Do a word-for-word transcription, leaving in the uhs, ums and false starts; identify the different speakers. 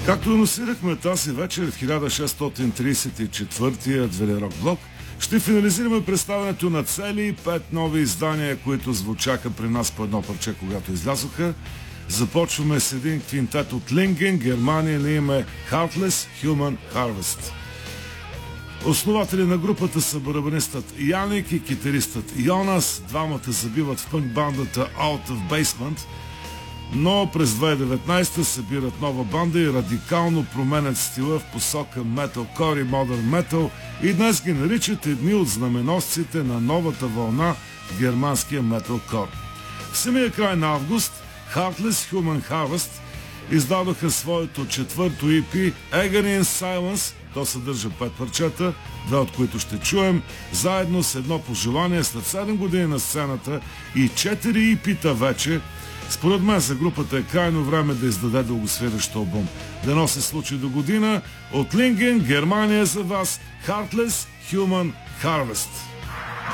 Speaker 1: Както анонсирахме тази вечер в хиляда шестстотин тридесет и четвъртия Велерок блок, ще финализираме представянето на цели пет нови издания, които звучаха при нас по едно парче, когато излязоха. Започваме с един квинтет от Линген, Германия, на име Heartless Human Harvest. Основатели на групата са барабанистът Яник и китаристът Йонас. Двамата забиват в пънк бандата Out of Basement, но през две хиляди и деветнадесета събират нова банда и радикално променят стила в посока металкор и модерн метал и днес ги наричат едни от знаменосците на новата вълна в германския металкор. В самия край на август Heartless Human Harvest издадоха своето четвърто и пи Agony in Silence. То съдържа пет парчета, две от които ще чуем, заедно с едно пожелание след седем години на сцената и четири и пи-та вече. Според мен за групата е крайно време да издаде дългосвирещ албум. Дано се случи до година. От Линген, Германия за вас, Heartless Human Harvest.